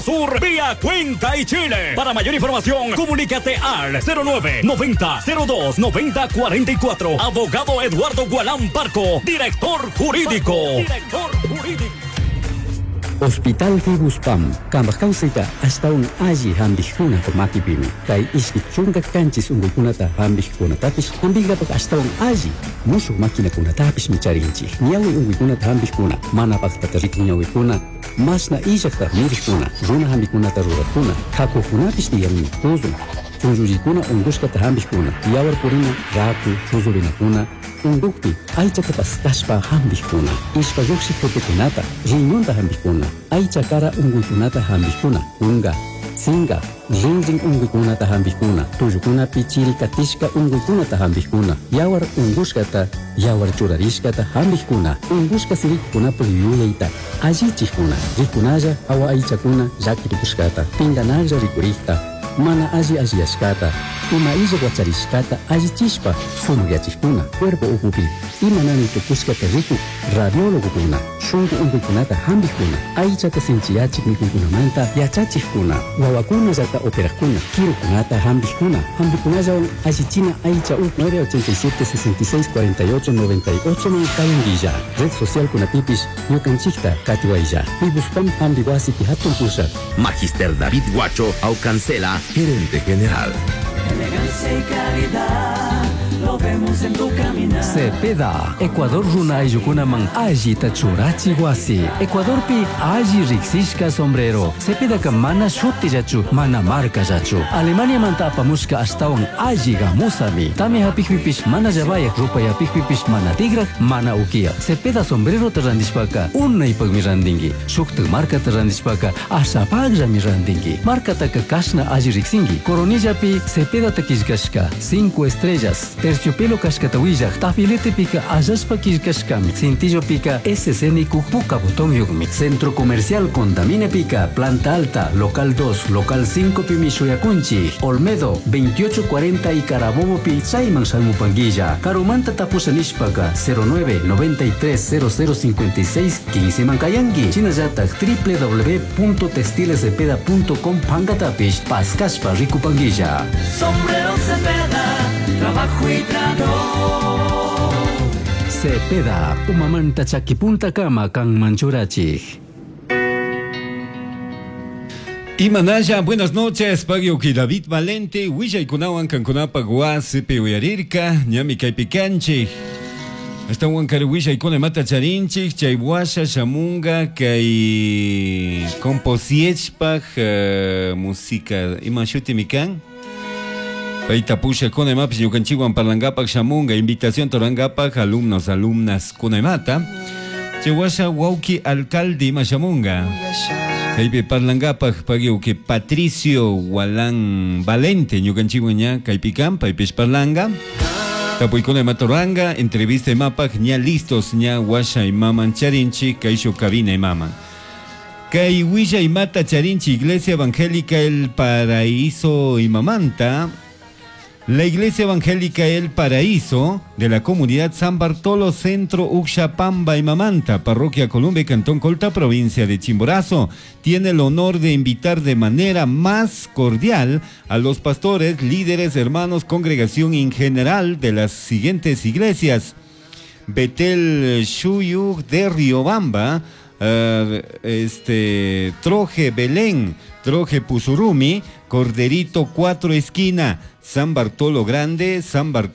Sur vía Cuenca y Chile. Para mayor información, comunícate al 0990-02-9044. Abogado Eduardo Gualán Parco, director jurídico. Hospital Fibuspam, Kambakausita, hasta un aji hambihuna por makipimi. Kai iskichunga kanchis ungukunata hambihuna tapis, hambiga hasta un aji. Musu makina kuna tapis micharinchi. Niawi ungukunata hambihuna, mana paktarik niawi kuna. Mas na ijakta mirikuna, runa hambikuna tarurakuna. Kakukunapis diyan tuzun. Tunjurikuna unguskata hambihuna. Yawar purina, raku, tuzurinakuna. Undukti, aichata pastaspa hambihuna. Ispa yoksi kopekunata, rinyonta hambihuna. Aichakara unguikunata hambihuna. Unga, singa, rinring unguikunata hambihuna. Tuyukuna pichiri katishka unguikunata hambihuna. Yawar unguskata, yawar churarishkata hambihuna. Unguska sirikuna puriyuyaita. Ajichihuna, rikunaya awa aichakuna yakiripuskata. Pinganaja rikurikta. Mana aji askata, ima izo guachariskata aji chispa, sumugiachikuna, cuerpo upupi, ima nani tukuskata riku, radiólogo kuna, shungu unguikunata hambikuna, aichata sinchiachik mikuna manta, yachachikuna, wawakuna zata operakuna, kirukunata hambikuna, hambikunaya aji china aicha 987 66 48 98 no kayanguilla, red social kuna tipis, yukanchikta katiwailla, Fibuspam hambiguasiti hatun pusat. Magister David Guacho, Aucancela, gerente general. Elegancia y calidad, lo vemos en tu caminar. Cepeda, Ecuador runa yukunaman aji tachurachi guasi. Ecuador pi aji riksishka sombrero. Cepeda ka mana shuti jachu, mana marca jachu. Alemania manta apamushka astawan aji gamusami. Tami hapikpipish mana jabayak rupa yapikpipish mana tigrak, mana ukia. Cepeda sombrero terrandishpaka, unna ipagmirandingi. Shuktu marca terrandishpaka, asapagja mirandingi. Marca takakashna aji riksingi. Coronilla pi Cepeda takishkashka, 5 estrellas. Terciopelo kashkatawilla, tafilete pica ayaspa kishkashkami. Cintillo pica SCN Puka botón yugmi. Centro comercial Condamine pica, planta alta, local 2, local 5 Pimishoyakunchi. Olmedo, 2840 y Carabobo pi Saiman Salmupanguilla. Carumanta tapusanishpaka, 09 93 0056 15 Mankayangi. Chinayatak www.textilescepeda.com Pangatapish, Paskashpa Rikupanguilla. Sombrero Cepeda, trabajo y trato. Cepeda, umamanta chakipunta kama kang manchurachi. Imanaya, buenas noches, Pagioki David Valente, Willa Kunawan Kankunapa Guas, Peuyarirka, Nyami Kaipicanchi. Hasta Huancar Willa Ikone Mata Charinchi, Chaiwasha, Shamunga, Kai Composiechpach, música Imashuti Mikan. Paitapusha Konemaps, Yukanchiwan Palangapak Shamunga, invitación Torangapak, alumnos, alumnas Konemata. Chewasha Wauki Alcalde Mashamunga. Kaipe Parlangapak, Pagiuki Patricio Walan Valente, Yukanchiwan Kaipican, Paipes Parlang. Tapuikone Matoranga, entrevista Mapak, ña listos, ña Washa y Maman Charinchi, Kaisho Cabina y Mama. Kai Willa y Mata Charinchi, Iglesia Evangélica El Paraíso y Mamanta. La Iglesia Evangélica El Paraíso de la comunidad San Bartolo, Centro Uxapamba y Mamanta, Parroquia Columbe, Cantón Colta, provincia de Chimborazo, tiene el honor de invitar de manera más cordial a los pastores, líderes, hermanos, congregación en general de las siguientes iglesias: Betel Shuyuk de Riobamba, Troje Belén, Troje Pusurumi, Corderito 4 Esquina, San Bartolo Grande, San Bartolo